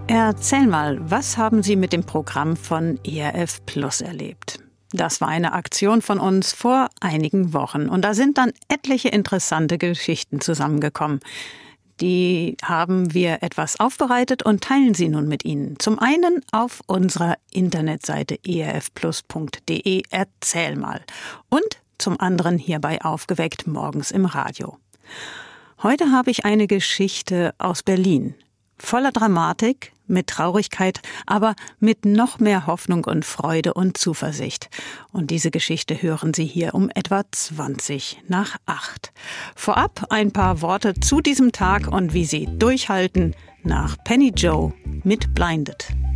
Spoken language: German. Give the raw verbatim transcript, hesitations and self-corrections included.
Erzähl mal, was haben Sie mit dem Programm von E R F Plus erlebt? Das war eine Aktion von uns vor einigen Wochen und da sind dann etliche interessante Geschichten zusammengekommen. Die haben wir etwas aufbereitet und teilen sie nun mit Ihnen. Zum einen auf unserer Internetseite e r f plus punkt d e Erzähl mal und zum anderen hierbei aufgeweckt morgens im Radio. Heute habe ich eine Geschichte aus Berlin. Voller Dramatik, mit Traurigkeit, aber mit noch mehr Hoffnung und Freude und Zuversicht. Und diese Geschichte hören Sie hier um etwa zwanzig nach acht. Vorab ein paar Worte zu diesem Tag und wie Sie durchhalten nach Penny Joe mit Blinded.